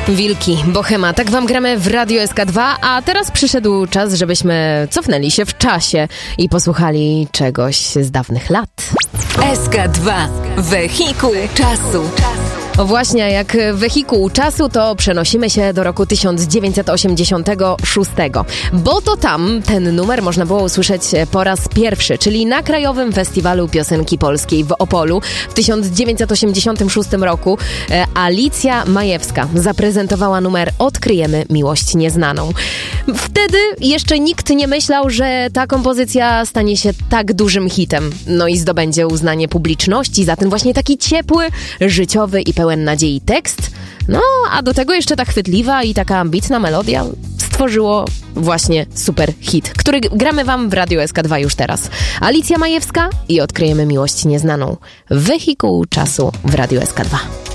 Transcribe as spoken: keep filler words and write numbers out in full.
Wilki, Bohema, tak wam gramy w Radiu S K dwa, a teraz przyszedł czas, żebyśmy cofnęli się w czasie i posłuchali czegoś z dawnych lat. S K dwa. Wehikuł czasu. O właśnie, jak wehikuł czasu, to przenosimy się do roku tysiąc dziewięćset osiemdziesiątego szóstego, bo to tam ten numer można było usłyszeć po raz pierwszy, czyli na Krajowym Festiwalu Piosenki Polskiej w Opolu w tysiąc dziewięćset osiemdziesiątym szóstym roku. Alicja Majewska zaprezentowała numer Odkryjemy miłość nieznaną. Wtedy jeszcze nikt nie myślał, że ta kompozycja stanie się tak dużym hitem, no i zdobędzie uznanie publiczności za ten właśnie taki ciepły, życiowy i pełen nadziei tekst, no a do tego jeszcze ta chwytliwa i taka ambitna melodia stworzyło właśnie super hit, który gramy wam w Radiu S K dwa już teraz. Alicja Majewska i Odkryjemy miłość nieznaną. Wehikuł czasu w Radiu S K dwa.